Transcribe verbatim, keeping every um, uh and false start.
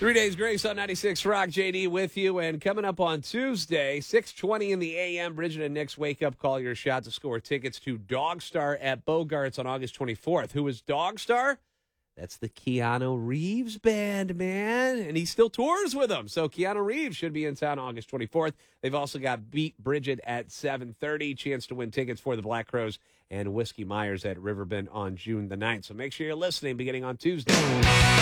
Three Days Grace on ninety-six Rock, J D with you. And coming up on Tuesday, six twenty in the a m, Bridget and Nick's Wake Up Call, your shot to score tickets to Dogstar at Bogarts on August twenty-fourth. Who is Dogstar? That's the Keanu Reeves band, man. And he still tours with them. So Keanu Reeves should be in town August twenty-fourth. They've also got Beat Bridget at seven thirty. Chance to win tickets for the Black Crowes and Whiskey Myers at Riverbend on June the ninth. So make sure you're listening beginning on Tuesday.